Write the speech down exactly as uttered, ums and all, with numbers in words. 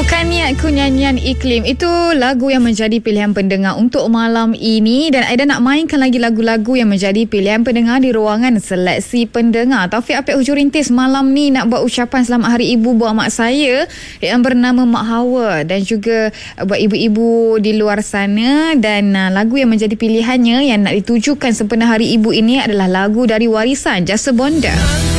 Bukan Niatku Nyanyian Iklim. Itu lagu yang menjadi pilihan pendengar untuk malam ini. Dan Aida nak mainkan lagi lagu-lagu yang menjadi pilihan pendengar di ruangan seleksi pendengar. Taufik Apek Hujurintis malam ni nak buat ucapan selamat hari ibu buat mak saya yang bernama Mak Hawa. Dan juga buat ibu-ibu di luar sana. Dan uh, lagu yang menjadi pilihannya yang nak ditujukan sempena hari ibu ini adalah lagu dari Warisan Jasa Bonda.